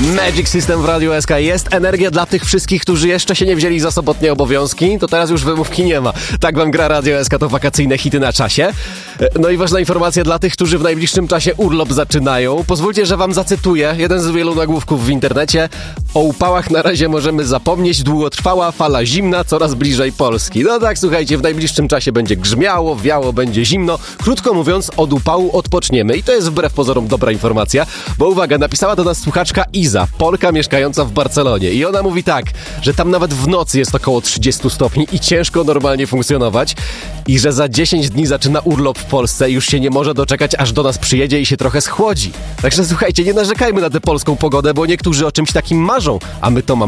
Magic System w Radiu SK. Jest energia dla tych wszystkich, którzy jeszcze się nie wzięli za sobotnie obowiązki, to teraz już wymówki nie ma. Tak wam gra Radio SK, to wakacyjne hity na czasie. No i ważna informacja dla tych, którzy w najbliższym czasie urlop zaczynają. Pozwólcie, że wam zacytuję jeden z wielu nagłówków w internecie. O upałach na razie możemy zapomnieć, długotrwała fala zimna coraz bliżej Polski. No tak, słuchajcie, w najbliższym czasie będzie grzmiało, wiało, będzie zimno. Krótko mówiąc, od upału odpoczniemy. I to jest wbrew pozorom dobra informacja, bo uwaga, napisała do nas słuchaczka Iza, Polka mieszkająca w Barcelonie. I ona mówi tak, że tam nawet w nocy jest około 30 stopni i ciężko normalnie funkcjonować. I że za 10 dni zaczyna urlop w Polsce i już się nie może doczekać, aż do nas przyjedzie i się trochę schłodzi. Także słuchajcie, nie narzekajmy na tę polską pogodę, bo niektórzy o czymś takim marzą, a my to mamy